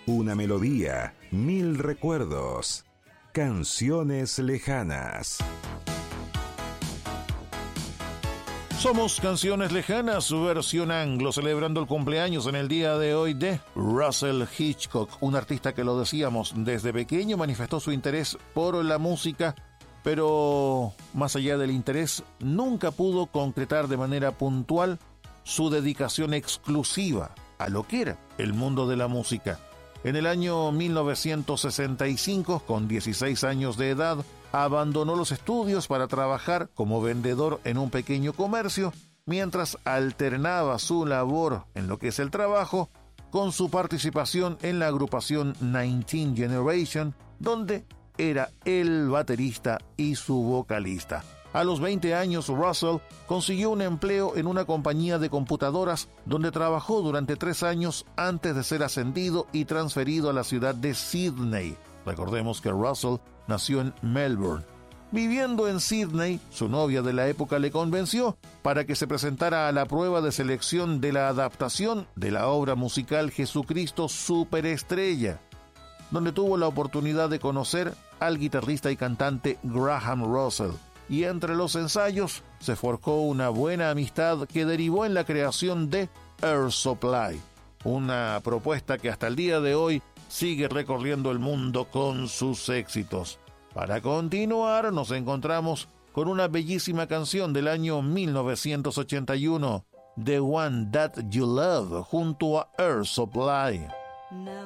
Una melodía, 1000 recuerdos. Canciones lejanas. Somos Canciones Lejanas, su versión anglo, celebrando el cumpleaños en el día de hoy de Russell Hitchcock, un artista que, lo decíamos, desde pequeño manifestó su interés por la música, pero más allá del interés, nunca pudo concretar de manera puntual su dedicación exclusiva a lo que era el mundo de la música. En el año 1965, con 16 años de edad, abandonó los estudios para trabajar como vendedor en un pequeño comercio, mientras alternaba su labor en lo que es el trabajo con su participación en la agrupación 19 Generation, donde era el baterista y su vocalista. A los 20 años, Russell consiguió un empleo en una compañía de computadoras donde trabajó durante 3 años antes de ser ascendido y transferido a la ciudad de Sydney. Recordemos que Russell nació en Melbourne. Viviendo en Sydney, su novia de la época le convenció para que se presentara a la prueba de selección de la adaptación de la obra musical Jesucristo Superestrella, donde tuvo la oportunidad de conocer al guitarrista y cantante Graham Russell. Y entre los ensayos se forjó una buena amistad que derivó en la creación de Air Supply, una propuesta que hasta el día de hoy sigue recorriendo el mundo con sus éxitos. Para continuar, nos encontramos con una bellísima canción del año 1981, The One That You Love, junto a Air Supply. Now